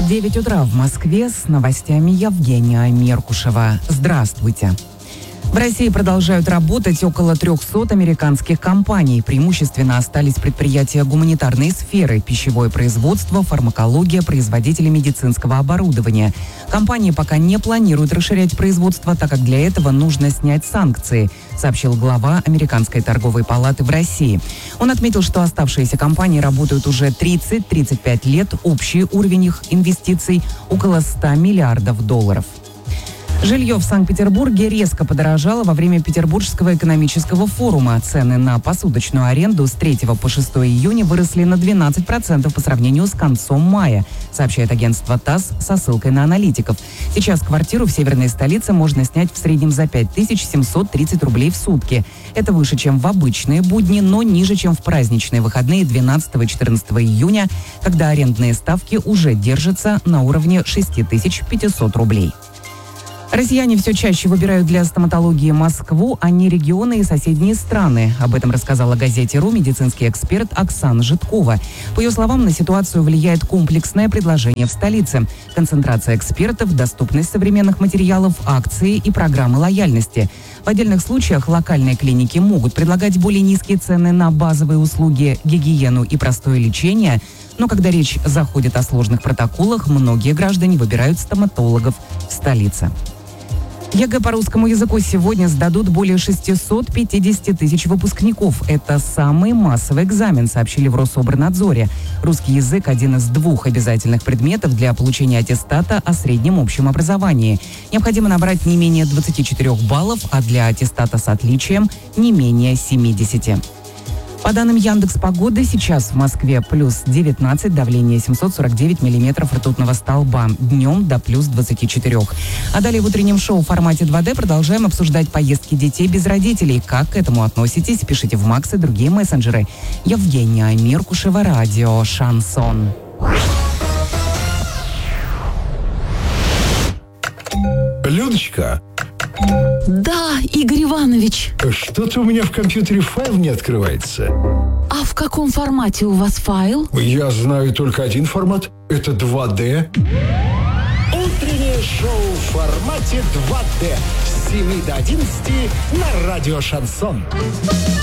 9 утра в Москве. С новостями Евгения Меркушева. Здравствуйте. В России продолжают работать около 300 американских компаний. Преимущественно остались предприятия гуманитарной сферы, пищевое производство, фармакология, производители медицинского оборудования. Компании пока не планируют расширять производство, так как для этого нужно снять санкции, сообщил глава Американской торговой палаты в России. Он отметил, что оставшиеся компании работают уже 30-35 лет. Общий уровень их инвестиций около $100 миллиардов. Жилье в Санкт-Петербурге резко подорожало во время Петербургского экономического форума. Цены на посуточную аренду с 3 по 6 июня выросли на 12% по сравнению с концом мая, сообщает агентство ТАСС со ссылкой на аналитиков. Сейчас квартиру в северной столице можно снять в среднем за 5730 рублей в сутки. Это выше, чем в обычные будни, но ниже, чем в праздничные выходные 12-14 июня, когда арендные ставки уже держатся на уровне 6500 рублей. Россияне все чаще выбирают для стоматологии Москву, а не регионы и соседние страны. Об этом рассказала газете «Ру» медицинский эксперт Оксана Житкова. По ее словам, на ситуацию влияет комплексное предложение в столице. Концентрация экспертов, доступность современных материалов, акции и программы лояльности. В отдельных случаях локальные клиники могут предлагать более низкие цены на базовые услуги, гигиену и простое лечение. Но когда речь заходит о сложных протоколах, многие граждане выбирают стоматологов в столице. ЕГЭ по русскому языку сегодня сдадут более 650 тысяч выпускников. Это самый массовый экзамен, сообщили в Рособорнадзоре. Русский язык – один из 2 обязательных предметов для получения аттестата о среднем общем образовании. Необходимо набрать не менее 24 баллов, а для аттестата с отличием – не менее 70. По данным Яндекс.Погоды, сейчас в Москве плюс 19, давление 749 миллиметров ртутного столба. Днем до плюс 24. А далее в утреннем шоу в формате 2D продолжаем обсуждать поездки детей без родителей. Как к этому относитесь? Пишите в Макс и другие мессенджеры. Евгения Меркушева, радио «Шансон». Людочка. Да, Игорь Иванович. Что-то у меня в компьютере файл не открывается. А в каком формате у вас файл? Я знаю только один формат. Это 2D. Утреннее шоу в формате 2D. С 7 до 11 на радио «Шансон».